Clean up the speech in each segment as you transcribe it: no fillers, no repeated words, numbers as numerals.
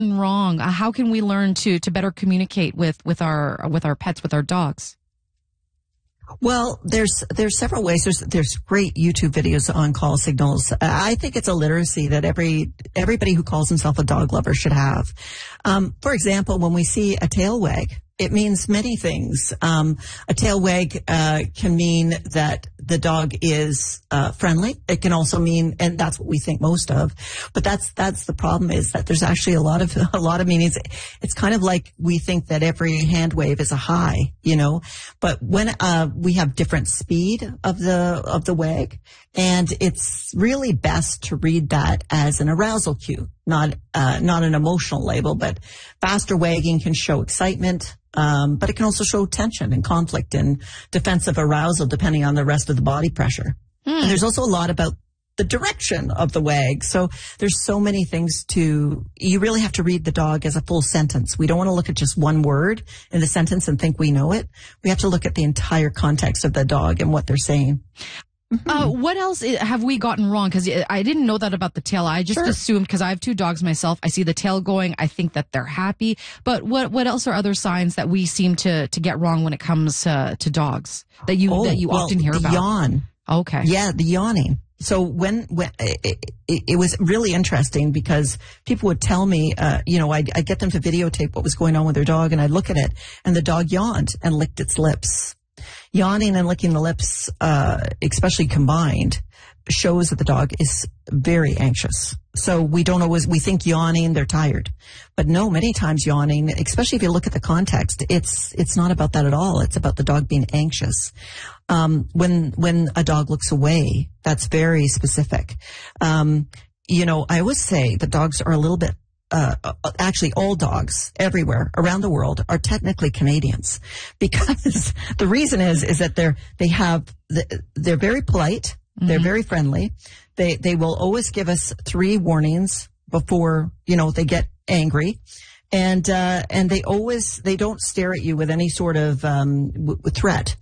wrong? How can we learn to better communicate with our pets, with our dogs? Well, there's several ways. There's great YouTube videos on call signals. I think it's a literacy that everybody who calls himself a dog lover should have. For example, when we see a tail wag, it means many things. A tail wag can mean that the dog is friendly. It can also mean, and that's what we think most of, but that's the problem, is that there's actually a lot of meanings. It's kind of like we think that every hand wave is a hi, but when we have different speed of the wag, and it's really best to read that as an arousal cue, not an emotional label. But faster wagging can show excitement. But it can also show tension and conflict and defensive arousal, depending on the rest of the body pressure. And there's also a lot about the direction of the wag. So there's so many things you really have to read the dog as a full sentence. We don't want to look at just one word in the sentence and think we know it. We have to look at the entire context of the dog and what they're saying. What else have we gotten wrong? Because I didn't know that about the tail. I just assumed, because I have 2 dogs myself, I see the tail going, I think that they're happy. But what else are other signs that we seem to get wrong when it comes to dogs that you often hear about? Yawn. Okay. Yeah, the yawning. So when it was really interesting, because people would tell me, I'd get them to videotape what was going on with their dog, and I'd look at it, and the dog yawned and licked its lips. Yawning and licking the lips, especially combined, shows that the dog is very anxious. So we think yawning, they're tired. But no, many times yawning, especially if you look at the context, it's not about that at all. It's about the dog being anxious. When a dog looks away, that's very specific. I always say the dogs are a little bit, actually all dogs everywhere around the world are technically Canadians, because the reason is that they're very polite. Mm-hmm. They're very friendly. They will always give us 3 warnings before, they get angry. And they don't stare at you with any sort of, threat.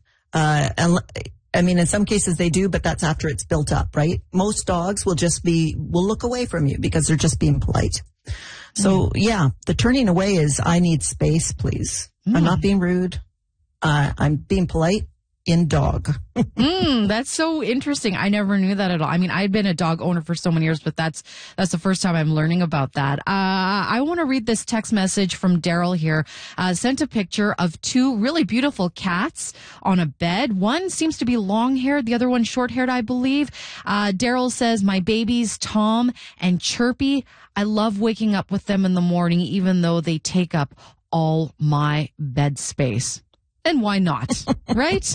In some cases they do, but that's after it's built up, right? Most dogs will look away from you because they're just being polite. So yeah, the turning away is, I need space, please. I'm not being rude. I'm being polite in dog. That's so interesting. I never knew that at all. I mean, I've been a dog owner for so many years, but that's the first time I'm learning about that. I want to read this text message from Daryl here. Sent a picture of 2 really beautiful cats on a bed. One seems to be long-haired, the other one short-haired, I believe. Daryl says, my babies, Tom and Chirpy, I love waking up with them in the morning, even though they take up all my bed space. And why not? Right?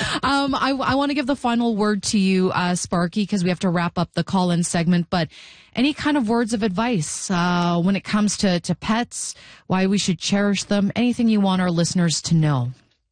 I want to give the final word to you, Sparky, because we have to wrap up the call-in segment. But any kind of words of advice when it comes to pets, why we should cherish them, anything you want our listeners to know?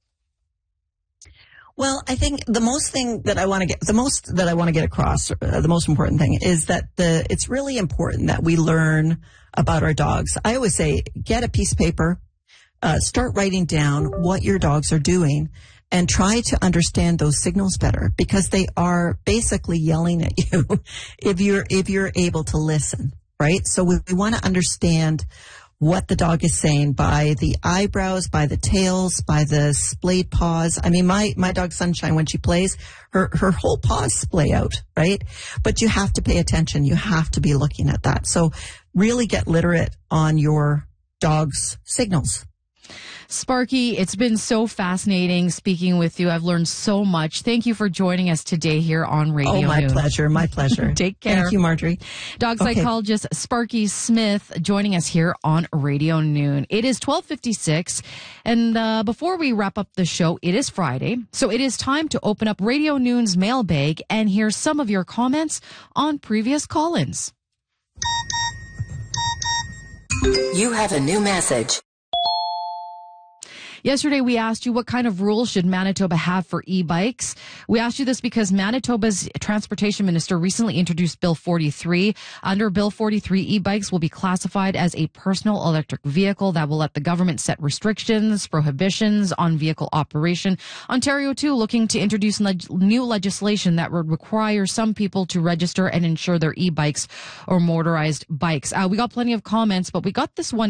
Well, I think the most that I want to get across, the most important thing is that it's really important that we learn about our dogs. I always say, get a piece of paper. Start writing down what your dogs are doing and try to understand those signals better, because they are basically yelling at you if you're able to listen, right? So we want to understand what the dog is saying by the eyebrows, by the tails, by the splayed paws. I mean, my dog Sunshine, when she plays, her whole paws splay out, right? But you have to pay attention. You have to be looking at that. So really get literate on your dog's signals. Sparky, it's been so fascinating speaking with you. I've learned so much. Thank you for joining us today here on Radio Noon. My pleasure. My pleasure. Take care. Thank you, Marjorie. Dog psychologist Sparky Smith joining us here on Radio Noon. It is 12:56, and before we wrap up the show, it is Friday, so it is time to open up Radio Noon's mailbag and hear some of your comments on previous call-ins. You have a new message. Yesterday, we asked you what kind of rules should Manitoba have for e-bikes. We asked you this because Manitoba's transportation minister recently introduced Bill 43. Under Bill 43, e-bikes will be classified as a personal electric vehicle that will let the government set restrictions, prohibitions on vehicle operation. Ontario, too, looking to introduce new legislation that would require some people to register and insure their e-bikes or motorized bikes. We got plenty of comments, but we got this one